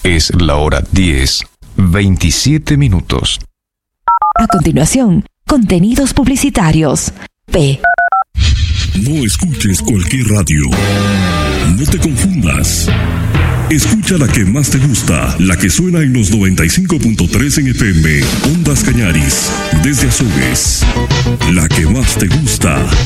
Es la hora 10:27. A continuación, contenidos publicitarios. P. No escuches cualquier radio. No te confundas. Escucha la que más te gusta, la que suena en los 95.3 en FM, Ondas Cañaris, desde Azogues. La que más te gusta,